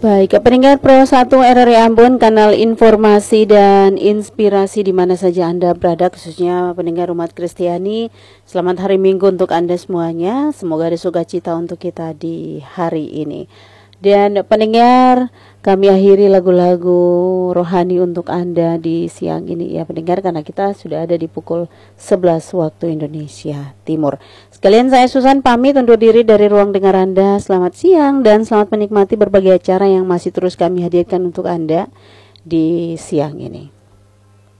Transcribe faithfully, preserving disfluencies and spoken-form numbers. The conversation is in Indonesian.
Baik, pendengar Pro satu R R I Ambon, kanal informasi dan inspirasi di mana saja Anda berada, khususnya pendengar umat Kristiani. Selamat hari Minggu untuk Anda semuanya. Semoga ada sukacita untuk kita di hari ini. Dan pendengar, kami akhiri lagu-lagu rohani untuk Anda di siang ini ya pendengar, karena kita sudah ada di pukul sebelas waktu Indonesia Timur. Sekalian saya Susan pamit undur diri dari ruang dengar Anda. Selamat siang dan selamat menikmati berbagai acara yang masih terus kami hadirkan untuk Anda di siang ini.